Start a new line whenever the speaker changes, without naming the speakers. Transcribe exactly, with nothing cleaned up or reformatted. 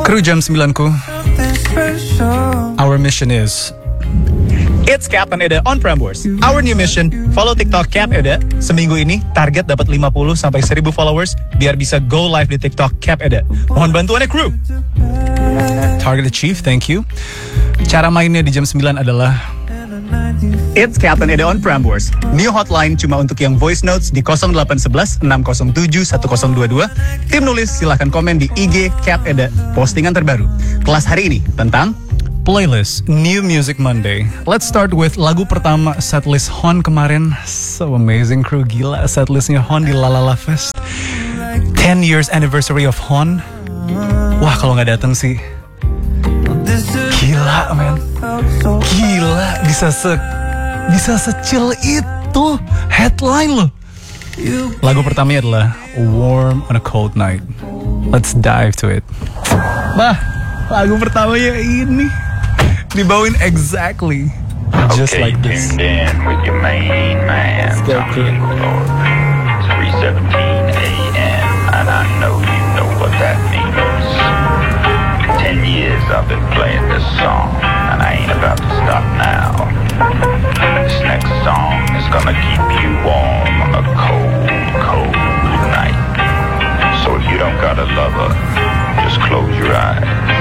Kru jam sembilanku. Our mission is
It's Cap and Eda on Prambors. Our new mission, follow TikTok Cap Eda. Seminggu ini target dapat lima puluh sampai seribu followers biar bisa go live di TikTok Cap Eda. Mohon bantuannya kru.
target achieved, thank you. Cara mainnya di jam sembilan adalah
It's Cap and Eda on Prambors. New hotline cuma untuk yang voice notes di nol delapan satu satu enam nol tujuh satu nol dua dua. Tim nulis silahkan komen di I G Cap Eda postingan terbaru. Kelas hari ini tentang
playlist New Music Monday. Let's start with lagu pertama setlist Hon kemarin. So amazing, kru, gila setlistnya Hon di Lalala Fest. ten years anniversary of Hon. Wah, kalau nggak datang sih gila, man. Gila, bisa se bisa secil itu headline loh. Lagu pertamanya adalah Warm on a Cold Night. Let's dive to it. Bah, lagu pertamanya ini dibawain exactly just
okay,
like this.
Tuned in with your main man, Tommy Lord. It's three seventeen a m and I know you know what that means. Ten years I've been playing this song, and I ain't about to stop now. This next song is gonna keep you warm on a cold, cold night. So if you don't got a lover, just close your eyes